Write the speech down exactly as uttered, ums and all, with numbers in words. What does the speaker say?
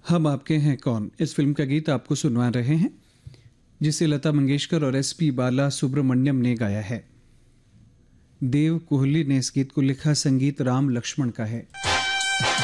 हम आपके हैं कौन, इस फिल्म का गीत आपको सुनवा रहे हैं, जिसे लता मंगेशकर और एस पी बाला सुब्रमण्यम ने गाया है। देव कोहली ने इस गीत को लिखा, संगीत राम लक्ष्मण का है।